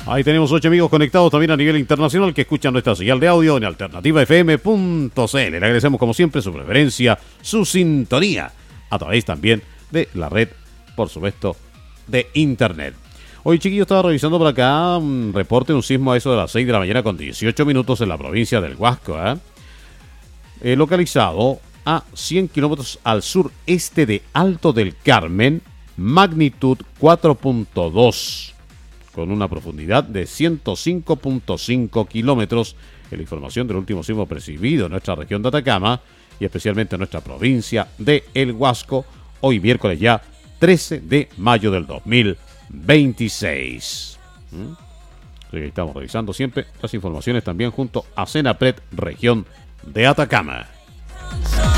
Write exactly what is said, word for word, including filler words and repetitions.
Ahí tenemos ocho amigos conectados también a nivel internacional que escuchan nuestra señal de audio en alternativa f m punto c l. Le agradecemos como siempre su preferencia, su sintonía, a través también de la red, por supuesto, de internet. Hoy, chiquillo, estaba revisando por acá un reporte de un sismo a eso de las seis de la mañana con dieciocho minutos en la provincia del Huasco, ¿eh? Eh, localizado a cien kilómetros al sureste de Alto del Carmen, magnitud cuatro punto dos, con una profundidad de ciento cinco punto cinco kilómetros. En la información del último sismo percibido en nuestra región de Atacama y especialmente en nuestra provincia de El Huasco, hoy miércoles ya trece de mayo del dos mil veintiséis. ¿Mm? Así que estamos revisando siempre las informaciones también junto a Senapred, región de Atacama.